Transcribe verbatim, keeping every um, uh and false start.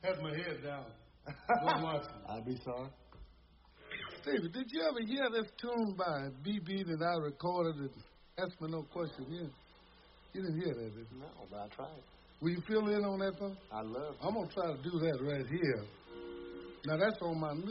Had my head down. Wasn't watching. I'll be sorry. Stevie, did you ever hear this tune by B B that I recorded at Ask Me No Question? You, you didn't hear that, did you? No, but I tried. Will you fill in on that, though? I love it. I'm going to try to do that right here. Now, that's on my new